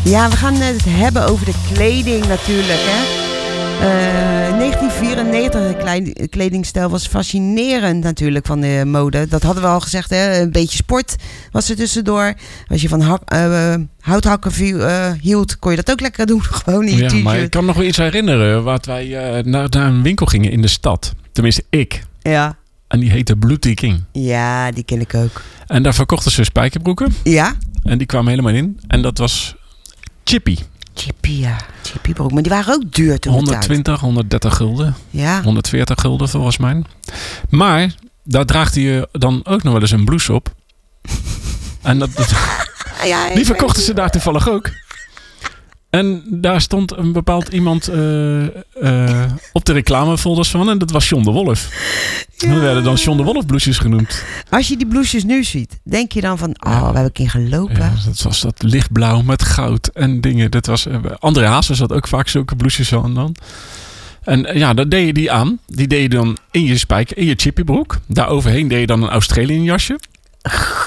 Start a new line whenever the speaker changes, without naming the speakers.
Ja, we gaan het hebben over de kleding natuurlijk, hè. 1994, de kledingstijl was fascinerend natuurlijk van de mode. Dat hadden we al gezegd, hè. Een beetje sport was er tussendoor. Als je van houthakken hield, kon je dat ook lekker doen. Gewoon in je t-shirt.
Maar ik kan me nog wel iets herinneren. Wat wij naar een winkel gingen in de stad. Tenminste, ik.
Ja.
En die heette Bloody King.
Ja, die ken ik ook.
En daar verkochten ze spijkerbroeken.
Ja.
En die kwamen helemaal in. En dat was Chippy.
Chippy, ja. Chippy broek. Maar die waren ook duur toen.
120, 130 gulden.
Ja.
140 gulden volgens mij. Maar daar draagt hij dan ook nog wel eens een blouse op. En die verkochten ze daar toevallig ook. En daar stond een bepaald iemand op de reclamefolders van. En dat was John de Wolf. Ja. Die werden dan John de Wolf blouses genoemd.
Als je die blouses nu ziet, denk je dan van... we hebben een keer gelopen.
Ja, dat was dat lichtblauw met goud en dingen. Dat was, André Hazes had ook vaak zulke blouses aan dan. En ja, dat deed je die aan. Die deed je dan in je spijker, in je chippybroek. Daar overheen deed je dan een Australian jasje.